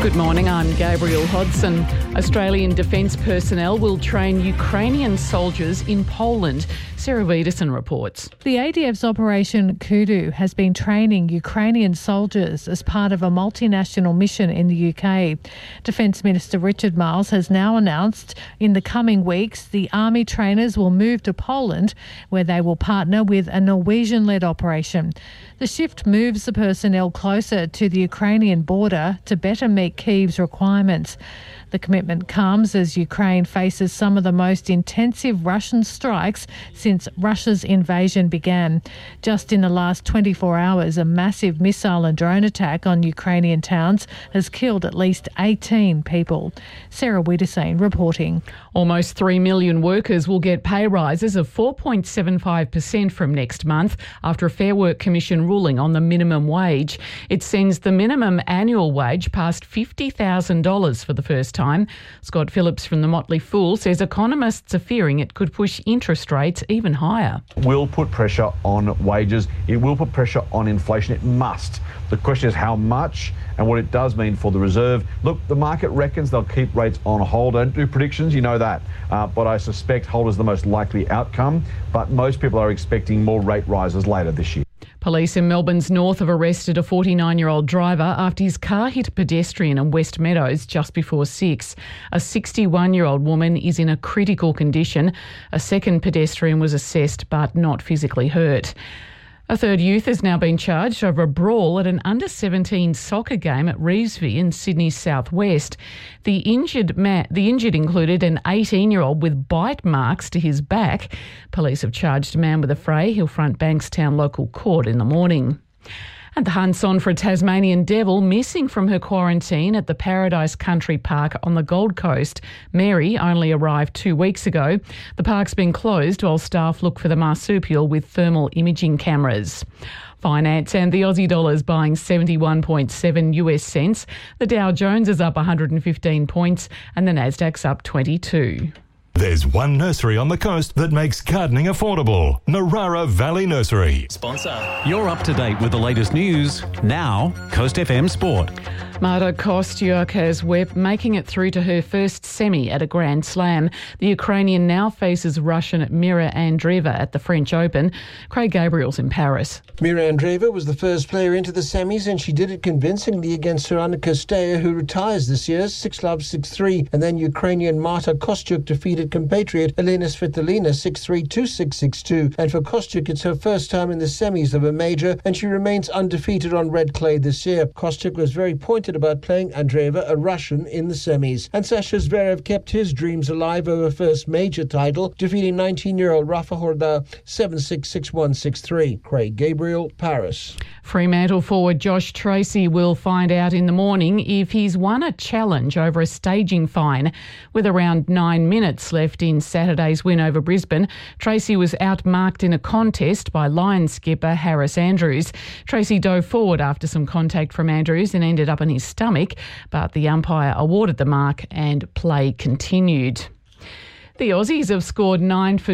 Good morning, I'm Gabrielle Hodson. Australian Defence personnel will train Ukrainian soldiers in Poland. Sarah Wiederson reports. The ADF's Operation Kudu has been training Ukrainian soldiers as part of a multinational mission in the UK. Defence Minister Richard Marles has now announced in the coming weeks the Army trainers will move to Poland, where they will partner with a Norwegian-led operation. The shift moves the personnel closer to the Ukrainian border to better meet Kyiv's requirements. The commitment comes as Ukraine faces some of the most intensive Russian strikes since Russia's invasion began. Just in the last 24 hours, a massive missile and drone attack on Ukrainian towns has killed at least 18 people. Sarah Wiederson reporting. Almost 3 million workers will get pay rises of 4.75% from next month after a Fair Work Commission ruling on the minimum wage. It sends the minimum annual wage past $50,000 for the first time. Scott Phillips from the Motley Fool says economists are fearing it could push interest rates even higher. It will put pressure on wages. It will put pressure on inflation. It must. The question is how much and what it does mean for the reserve. Look, the market reckons they'll keep rates on hold. Don't do predictions, you know that. But I suspect hold is the most likely outcome. But most people are expecting more rate rises later this year. Police in Melbourne's north have arrested a 49-year-old driver after his car hit a pedestrian in West Meadows just before 6. A 61-year-old woman is in a critical condition. A second pedestrian was assessed but not physically hurt. A third youth has now been charged over a brawl at an under-17 soccer game at Revesby in Sydney's southwest. The injured included an 18-year-old with bite marks to his back. Police have charged a man with a fray. He'll front Bankstown local court in the morning. And the hunt's on for a Tasmanian devil missing from her quarantine at the Paradise Country Park on the Gold Coast. Mary only arrived 2 weeks ago. The park's been closed while staff look for the marsupial with thermal imaging cameras. Finance and the Aussie dollar's buying 71.7 US cents. The Dow Jones is up 115 points and the Nasdaq's up 22. There's one nursery on the coast that makes gardening affordable. Narara Valley Nursery. Sponsor. You're up to date with the latest news. Now, Coast FM Sport. Marta Kostyuk has making it through to her first semi at a Grand Slam. The Ukrainian now faces Russian Mira Andreeva at the French Open. Craig Gabriel's in Paris. Mira Andreeva was the first player into the semis and she did it convincingly against her Anna Kosteya, who retires this year, 6-love, 6-3. And then Ukrainian Marta Kostyuk defeated compatriot Elena Svitolina 6-3, 2-6, 6-2. And for Kostyuk, it's her first time in the semis of a major and she remains undefeated on red clay this year. Kostyuk was very pointed about playing Andreeva, a Russian, in the semis. And Sasha Zverev kept his dreams alive over first major title, defeating 19-year-old Rafa Horda 7-6, 6-1, 6-3. Craig Gabriel, Paris. Fremantle forward Josh Tracy will find out in the morning if he's won a challenge over a staging fine. With around 9 minutes left in Saturday's win over Brisbane, Tracy was outmarked in a contest by Lions skipper Harris Andrews. Tracy dove forward after some contact from Andrews and ended up on his stomach, but the umpire awarded the mark and play continued. The Aussies have scored 9 for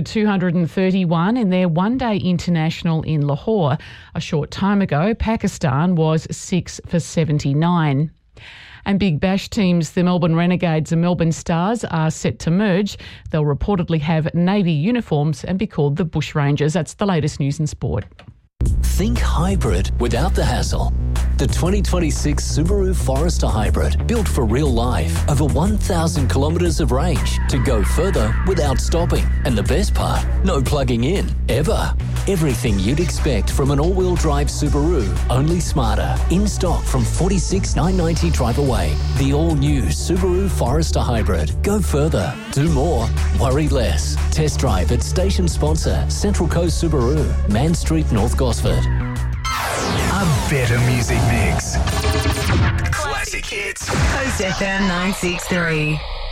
231 in their one-day international in Lahore. A short time ago, Pakistan was 6 for 79. And Big Bash teams, the Melbourne Renegades and Melbourne Stars, are set to merge. They'll reportedly have navy uniforms and be called the Bushrangers. That's the latest news in sport. Think hybrid without the hassle. The 2026 Subaru Forester Hybrid, built for real life. Over 1,000 kilometres of range to go further without stopping. And the best part, no plugging in, ever. Everything you'd expect from an all-wheel drive Subaru, only smarter. In stock from $46,990 drive away. The all-new Subaru Forester Hybrid. Go further, do more, worry less. Test drive at station sponsor Central Coast Subaru, Man Street, North Gosford. A better music mix. Classic hits. Coast FM 963.